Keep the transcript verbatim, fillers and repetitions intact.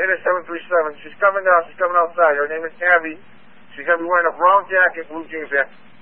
Enter seven three seven. She's coming down. She's coming outside. Her name is Abby. She's going to be wearing a brown jacket, blue jeans.